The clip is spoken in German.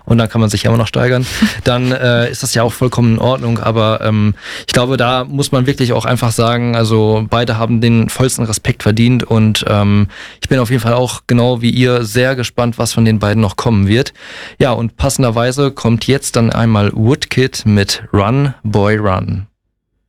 und dann kann man sich ja immer noch steigern, dann ist das ja auch vollkommen in Ordnung. Aber ich glaube, da muss man wirklich auch einfach sagen, also beide haben den vollsten Respekt verdient und ich bin auf jeden Fall auch genau wie ihr sehr gespannt, was von den beiden noch kommen wird. Ja, und passenderweise kommt jetzt dann einmal Woodkid mit Run, Boy, Run.